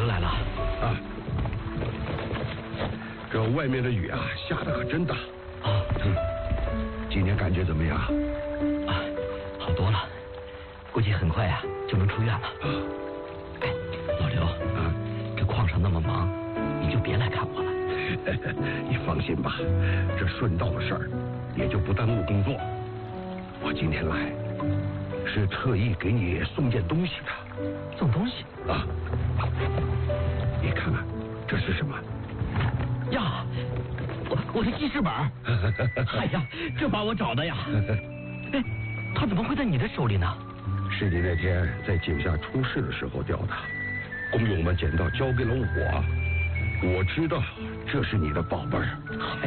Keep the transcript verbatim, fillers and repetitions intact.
刘来了。 啊，这外面的雨啊，下得可真大。 啊， 嗯，今天感觉怎么样？ 啊，好多了，估计很快呀、啊、就能出院了。 啊， 哎，老刘， 啊， 这矿上那么忙，你就别来看我了。 你放心吧，这顺道的事儿也就不耽误工作。我今天来是特意给你送件东西的。 送东西啊？你看看这是什么？ 呀，我我的记事本。哎呀，这把我找的呀。哎，他怎么会在你的手里呢？ 是你那天在井下出事的时候掉的，工友们捡到交给了我。我知道这是你的宝贝儿。